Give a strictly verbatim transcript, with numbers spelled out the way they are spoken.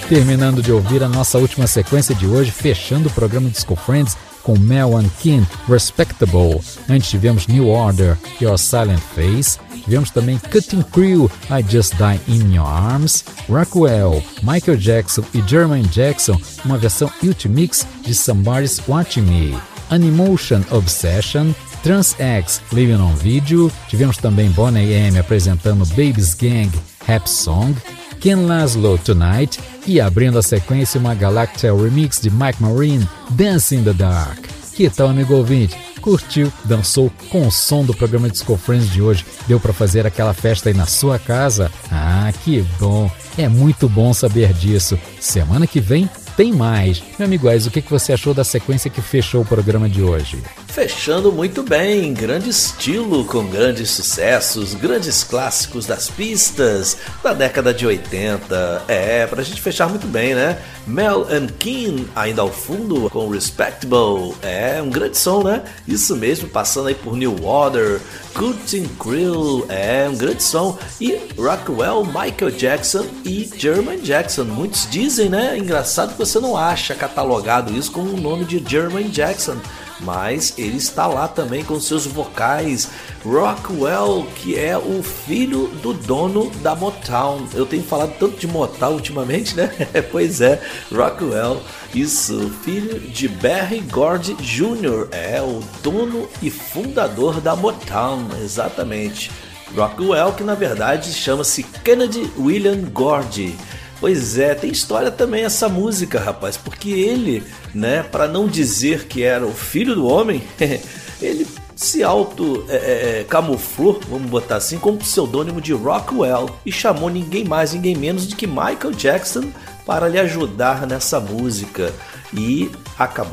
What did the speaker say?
Terminando de ouvir a nossa última sequência de hoje, fechando o programa Disco Friends com Mel and Kin, Respectable. Antes tivemos New Order, Your Silent Face. Tivemos também Cutting Crew, I Just Die in Your Arms. Rockwell, Michael Jackson e Jermaine Jackson, uma versão Ultimix de Somebody's Watching Me. Animotion Obsession. Trans X, Living on Video. Tivemos também Boney M apresentando Baby's Gang, Rap Song. Ken Laszlo, Tonight, e abrindo a sequência uma Galactic Remix de Mike Marine, Dance in the Dark. Que tal, amigo ouvinte? Curtiu, dançou com o som do programa Disco Friends de hoje? Deu para fazer aquela festa aí na sua casa? Ah, que bom! É muito bom saber disso. Semana que vem tem mais. Meu amigo Ais, o que você achou da sequência que fechou o programa de hoje? Fechando muito bem, grande estilo, com grandes sucessos, grandes clássicos das pistas da década de oitenta. É, pra gente fechar muito bem, né? Mel and Kin, ainda ao fundo, com Respectable. É, um grande som, né? Isso mesmo, passando aí por New Order, Cutting Crew, é, um grande som. E Rockwell, Michael Jackson e Jermaine Jackson. Muitos dizem, né? Engraçado que você não acha catalogado isso como o nome de Jermaine Jackson, mas ele está lá também com seus vocais. Rockwell, que é o filho do dono da Motown. Eu tenho falado tanto de Motown ultimamente, né? Pois é, Rockwell, isso, filho de Berry Gordy Júnior, é o dono e fundador da Motown, exatamente. Rockwell, que na verdade chama-se Kennedy William Gordy. Pois é, tem história também essa música, rapaz, porque ele, né, para não dizer que era o filho do homem, ele se auto é, é, camuflou, vamos botar assim, como pseudônimo de Rockwell e chamou ninguém mais, ninguém menos do que Michael Jackson para lhe ajudar nessa música e acabou